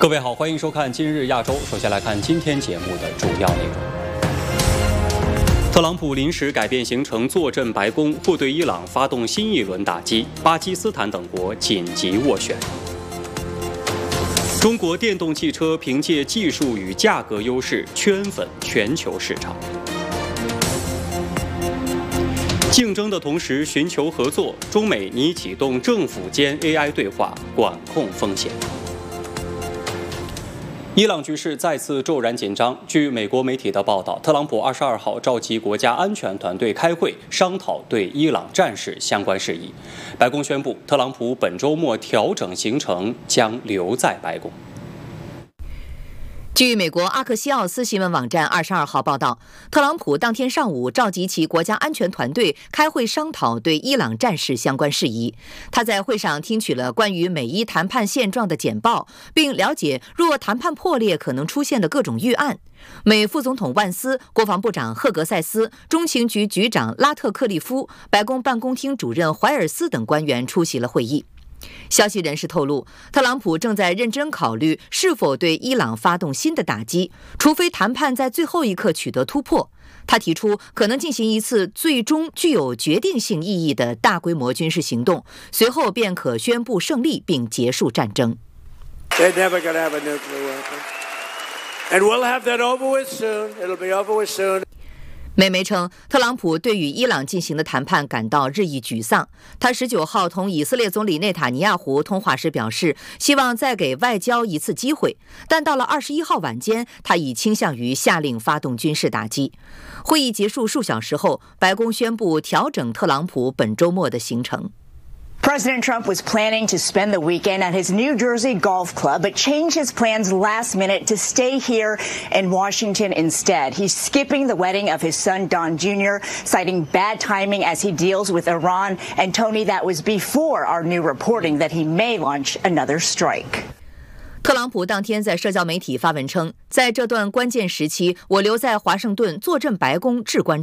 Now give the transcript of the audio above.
各位好，欢迎收看今日亚洲。首先来看今天节目的主要内容。特朗普临时改变行程坐镇白宫，或对伊朗发动新一轮打击。巴基斯坦等国紧急斡旋。中国电动汽车凭借技术与价格优势圈粉全球市场。竞争的同时寻求合作，中美拟启动政府间 AI 对话，管控风险。伊朗局势再次骤然紧张。据美国媒体的报道，特朗普22号召集国家安全团队开会，商讨对伊朗战事相关事宜。白宫宣布，特朗普本周末调整行程，将留在白宫。 据美国阿克西奥斯新闻网站22号报道，特朗普当天上午召集其国家安全团队开会商讨对伊朗战事相关事宜。他在会上听取了关于美伊谈判现状的简报，并了解若谈判破裂可能出现的各种预案。美副总统万斯、国防部长赫格塞斯、中情局局长拉特克利夫、白宫办公厅主任怀尔斯等官员出席了会议。消息人士透露，特朗普正在认真考虑是否对伊朗发动新的打击，除非谈判在最后一刻取得突破。他提出可能进行一次最终具有决定性意义的大规模军事行动，随后便可宣布胜利并结束战争。 They're never going to have a nuclear weapon. And we'll have that over with soon. It'll be over with soon. 美媒称，特朗普对与伊朗进行的谈判感到日益沮丧。他19号同以色列总理内塔尼亚胡通话时表示，希望再给外交一次机会，但到了21号晚间，他已倾向于下令发动军事打击。会议结束数小时后，白宫宣布调整特朗普本周末的行程。 President Trump was planning to spend the weekend at his New Jersey golf club, but changed his plans last minute to stay here in Washington instead. He's skipping the wedding of his son, Don Jr., citing bad timing as he deals with Iran. And Tony, that was before our new reporting that he may launch another strike. 特朗普当天在社交媒体发文称，在这段关键时期，我留在华盛顿坐镇白宫至关